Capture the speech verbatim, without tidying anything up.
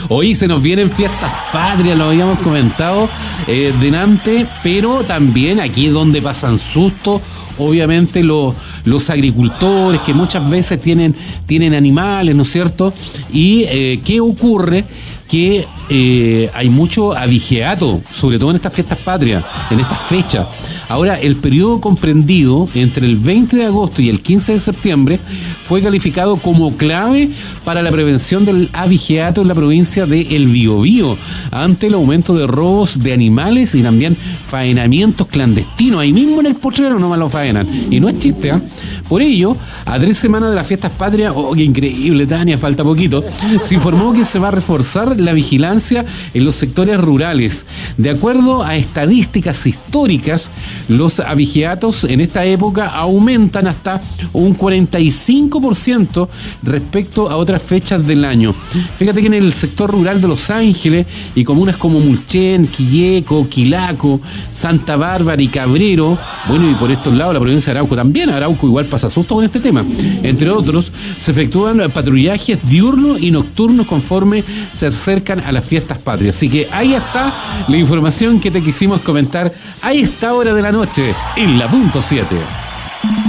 Hoy se nos vienen fiestas patrias, lo habíamos comentado eh, delante, pero también aquí es donde pasan sustos, obviamente los, los agricultores que muchas veces tienen, tienen animales, ¿no es cierto? Y eh, ¿qué ocurre? Que eh, hay mucho abigeato, sobre todo en estas fiestas patrias, en estas fechas. Ahora, el periodo comprendido entre el veinte de agosto y el quince de septiembre fue calificado como clave para la prevención del abigeato en la provincia de El Biobío, ante el aumento de robos de animales y también faenamientos clandestinos. Ahí mismo en el potrero nomás lo faenan. Y no es chiste, ¿eh? Por ello, a tres semanas de las fiestas patrias, oh, qué increíble, Tania, falta poquito, se informó que se va a reforzar la vigilancia en los sectores rurales. De acuerdo a estadísticas históricas, los abigeatos en esta época aumentan hasta un cuarenta y cinco por ciento respecto a otras fechas del año. Fíjate que en el sector rural de Los Ángeles y comunas como Mulchen, Quilleco, Quilaco, Santa Bárbara y Cabrero, bueno, y por estos lados la provincia de Arauco también, Arauco igual pasa susto con este tema, entre otros, se efectúan patrullajes diurnos y nocturnos conforme se acercan a las fiestas patrias. Así que ahí está la información que te quisimos comentar a esta hora de la noche en la punto siete.